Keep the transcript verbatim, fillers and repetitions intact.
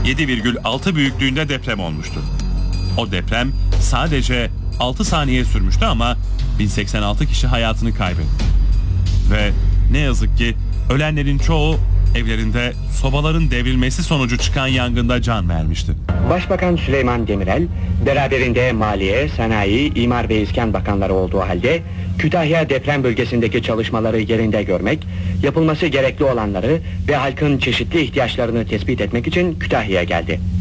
yedi virgül altı büyüklüğünde deprem olmuştu. O deprem sadece altı saniye sürmüştü ama bin seksen altı kişi hayatını kaybetti. Ve ne yazık ki ölenlerin çoğu evlerinde sobaların devrilmesi sonucu çıkan yangında can vermişti. Başbakan Süleyman Demirel, beraberinde Maliye, Sanayi, İmar ve İskan Bakanları olduğu halde Kütahya deprem bölgesindeki çalışmaları yerinde görmek, yapılması gerekli olanları ve halkın çeşitli ihtiyaçlarını tespit etmek için Kütahya'ya geldi.